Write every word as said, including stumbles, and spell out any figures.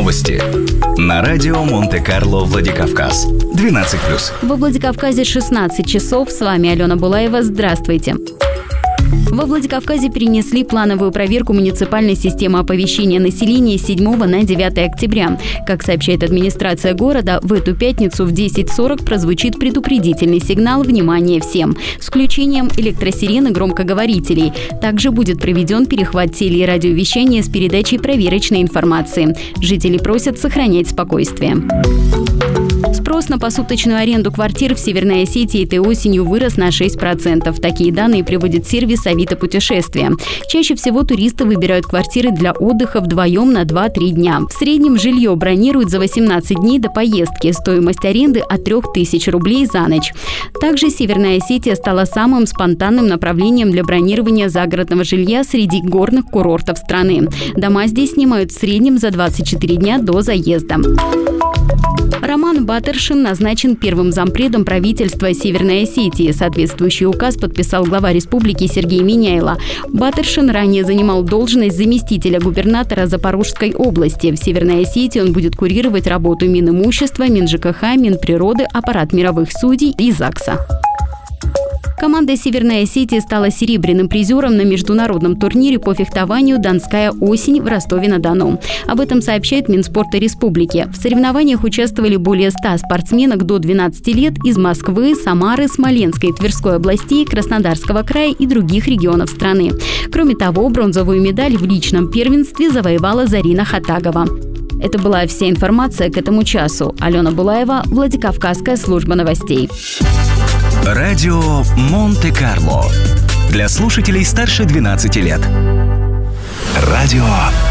Новости на радио Монте-Карло Владикавказ. двенадцать плюс. Во Владикавказе шестнадцать часов. С вами Алена Булаева. Здравствуйте. Во Владикавказе перенесли плановую проверку муниципальной системы оповещения населения с седьмого на девятое октября. Как сообщает администрация города, в эту пятницу в десять сорок прозвучит предупредительный сигнал «Внимание всем!» с включением электросирены громкоговорителей. Также будет проведен перехват теле- и радиовещания с передачей проверочной информации. Жители просят сохранять спокойствие. Спрос на посуточную аренду квартир в Северной Осетии этой осенью вырос на шесть процентов. Такие данные приводит сервис «Авито Путешествия». Чаще всего туристы выбирают квартиры для отдыха вдвоем на два-три дня. В среднем жилье бронируют за восемнадцать дней до поездки. Стоимость аренды от трёх тысяч рублей за ночь. Также Северная Осетия стала самым спонтанным направлением для бронирования загородного жилья среди горных курортов страны. Дома здесь снимают в среднем за двадцать четыре дня до заезда. Роман Батыршин назначен первым зампредом правительства Северной Осетии. Соответствующий указ подписал глава республики Сергей Миняйло. Батыршин ранее занимал должность заместителя губернатора Запорожской области. В Северной Осетии он будет курировать работу Минимущества, МинЖКХ, Минприроды, аппарат мировых судей и ЗАГСа. Команда Северной Осетии стала серебряным призером на международном турнире по фехтованию «Донская осень» в Ростове-на-Дону. Об этом сообщает Минспорта республики. В соревнованиях участвовали более ста спортсменок до двенадцати лет из Москвы, Самары, Смоленской, Тверской областей, Краснодарского края и других регионов страны. Кроме того, бронзовую медаль в личном первенстве завоевала Зарина Хатагова. Это была вся информация к этому часу. Алена Булаева, Владикавказская служба новостей. Радио Монте-Карло. Для слушателей старше двенадцати лет. Радио